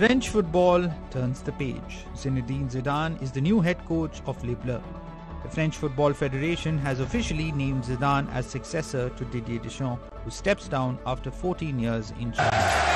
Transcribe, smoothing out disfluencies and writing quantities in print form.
French football turns the page. Zinedine Zidane is the new head coach of Les Bleus. The French Football Federation has officially named Zidane as successor to Didier Deschamps, who steps down after 14 years in charge.